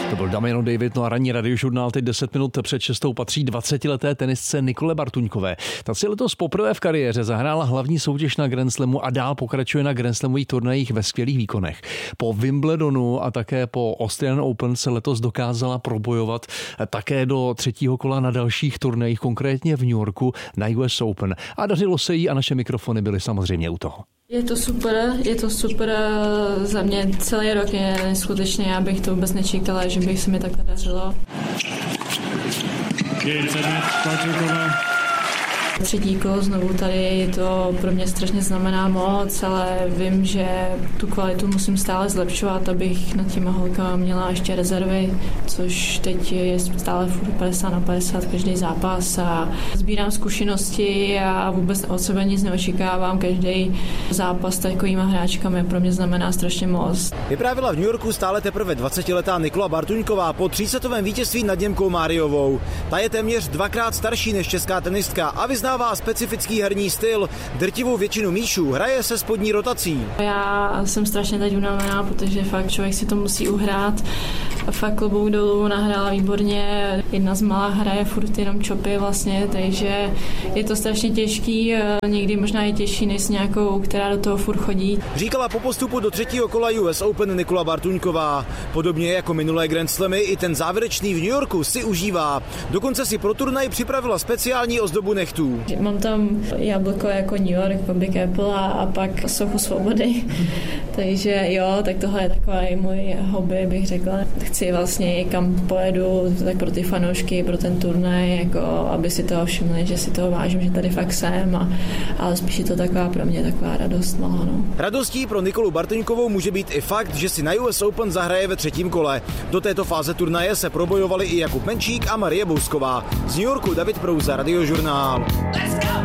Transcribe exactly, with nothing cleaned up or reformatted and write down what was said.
To byl Damiano David, no a ranní radiožurnál teď deset minut před šestou patří dvacetileté tenisce Nikole Bartuňkové. Ta si letos poprvé v kariéře zahrála hlavní soutěž na Grand Slamu a dál pokračuje na Grand Slamových turnajích ve skvělých výkonech. Po Wimbledonu a také po Australian Open se letos dokázala probojovat také do třetího kola na dalších turnajích, konkrétně v New Yorku na U S Open. A dařilo se jí a naše mikrofony byly samozřejmě u toho. Je to super, je to super, za mě celý rok je neskutečný, já bych to vůbec nečekala, že bych se mi takhle dařilo. Třetí kolo znovu tady, to pro mě strašně znamená moc, ale vím, že tu kvalitu musím stále zlepšovat, abych nad těma holkama měla ještě rezervy, což teď je stále furt padesát na padesát každý zápas a sbírám zkušenosti a vůbec od sebe nic neočekávám. Každý zápas s takovýma hráčkami pro mě znamená strašně moc. Vyprávila v New Yorku stále teprve dvacetiletá Nikola Bartuňková po třísetovém vítězství nad Němkou Máriovou. Ta je téměř dvakrát starší než česká tenistka a vyznává specifický herní styl. Drtivou většinu míčů hraje se spodní rotací. Já jsem strašně teď unavená, protože fakt člověk si to musí uhrát. Fakt klobouk dolů, nahrála výborně. Jedna z malá hraje furt jenom čopy vlastně, takže je to strašně těžký. Někdy možná je těžší než s nějakou, která do toho furt chodí. Říkala po postupu do třetího kola U S Open Nikola Bartuňková. Podobně jako minulé Grand Slamy, i ten závěrečný v New Yorku si užívá. Dokonce si pro turnaj připravila speciální ozdobu nechtů. Mám tam jablko jako New York, Public Apple a, a pak sochu svobody. Takže jo, tak tohle je takový můj hobby, bych řekla. Chci vlastně, kam pojedu, tak pro ty fanoušky, pro ten turnaj, jako aby si toho všimli, že si toho vážím, že tady fakt jsem, a, ale spíš je to taková pro mě taková radost malá. No. Radostí pro Nikolu Bartuňkovou může být i fakt, že si na U S Open zahraje ve třetím kole. Do této fáze turnaje se probojovali i Jakub Menčík a Marie Bousková. Z New Yorku David Prouza, Radiožurnál. Let's go!